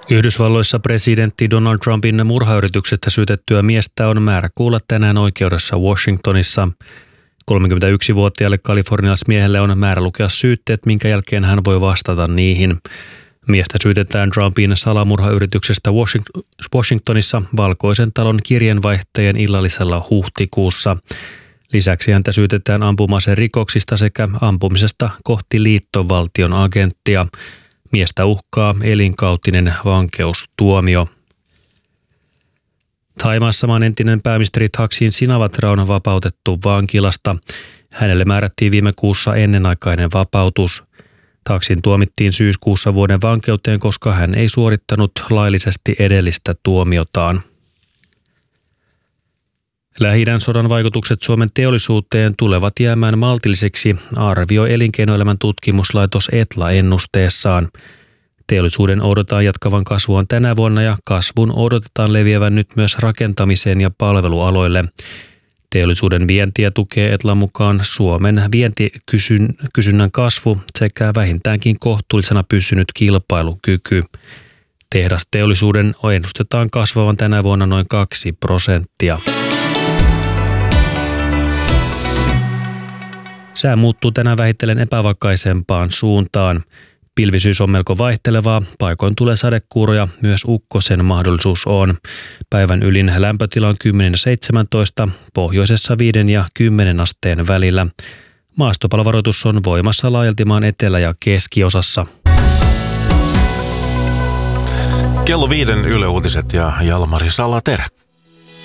Yhdysvalloissa presidentti Donald Trumpin murhayrityksestä syytettyä miestä on määrä kuulla tänään oikeudessa Washingtonissa. 31-vuotiaalle kalifornialaismiehelle on määrä lukea syytteet, minkä jälkeen hän voi vastata niihin. Miestä syytetään Trumpin salamurhayrityksestä Washingtonissa Valkoisen talon kirjeenvaihtajien illallisella huhtikuussa. Lisäksi häntä syytetään ampuma-aserikoksista sekä ampumisesta kohti liittovaltion agenttia. Miestä uhkaa elinkautinen vankeustuomio. Thaimaassa maan entinen pääministeri Thaksin Shinawatra on vapautettu vankilasta. Hänelle määrättiin viime kuussa ennenaikainen vapautus. Thaksin tuomittiin syyskuussa vuoden vankeuteen, koska hän ei suorittanut laillisesti edellistä tuomiotaan. Lähi-idän sodan vaikutukset Suomen teollisuuteen tulevat jäämään maltilliseksi, arvioi elinkeinoelämän tutkimuslaitos Etla ennusteessaan. Teollisuuden odotetaan jatkavan kasvuaan tänä vuonna ja kasvun odotetaan leviävän nyt myös rakentamiseen ja palvelualoille. Teollisuuden vientiä tukee Etlan mukaan Suomen vientikysynnän kasvu sekä vähintäänkin kohtuullisena pysynyt kilpailukyky. Tehdasteollisuuden ennustetaan kasvavan tänä vuonna noin 2%. Sää muuttuu tänään vähitellen epävakaisempaan suuntaan. Pilvisyys on melko vaihtelevaa, paikoin tulee sadekuuroja, myös ukkosen mahdollisuus on. Päivän ylin lämpötila on 10 ja 17, pohjoisessa 5 ja 10 asteen välillä. Maastopalovaroitus on voimassa laajalti maan etelä- ja keskiosassa. Kello 5 Yle Uutiset ja Jalmari Salater.